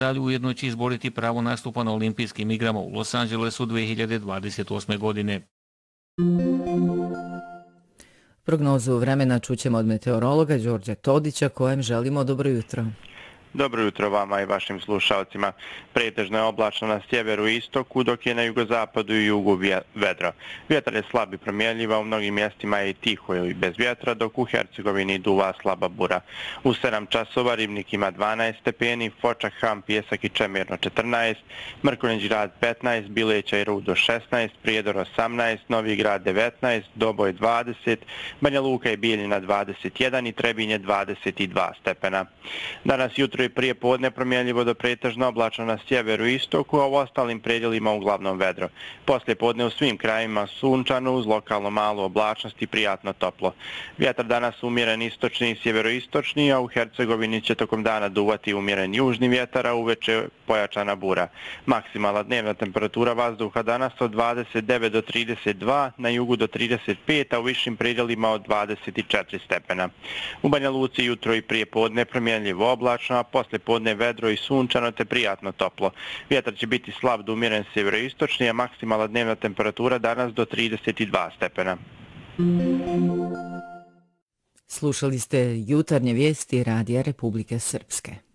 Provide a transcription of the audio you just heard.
ujedno će izboriti pravo nastupa na olimpijskim igrama u Los Angelesu 2028. godine. Prognozu vremena čućemo od meteorologa Đorđa Todića, kojem želimo dobro jutro. Dobro jutro vama i vašim slušalcima. Pretežno je oblačno na sjeveru i istoku, dok je na jugozapadu i jugu vedro. Vjetar je slab i promjenljiv, a u mnogim mjestima je i tiho ili bez vjetra, dok u Hercegovini duva slaba bura. U 7 časova Ribnik ima 12 stepeni, Foča, Ham, Pjesak i Čemirno 14, Mrkonjić grad 15, Bileća i Rudo 16, Prijedor 18, Novi grad 19, Doboj 20, Banja Luka i Bijeljina 21 i Trebinje 22 stepena. Danas jutro i prije podne promjenljivo do pretežno oblačno na sjeveru i istoku, a u ostalim predjelima uglavnom vedro. Poslije podne u svim krajevima sunčano uz lokalno malu oblačnost i prijatno toplo. Vjetar danas umjeren istočni i sjeveroistočni, a u Hercegovini će tokom dana duvati umjeren južni vjetar, a uveče pojačana bura. Maksimalna dnevna temperatura vazduha danas od 29 do 32, na jugu do 35, a u višim predjelima od 24 stepena. U Banja Luci jutro i prije podne promjenljivo oblačno, a poslije podne vedro i sunčano te prijatno toplo. Vjetar će biti slab do umjeren sjeveroistočni, a maksimalna dnevna temperatura danas do 32 stepena. Slušali ste jutarnje vijesti Radija Republike Srpske.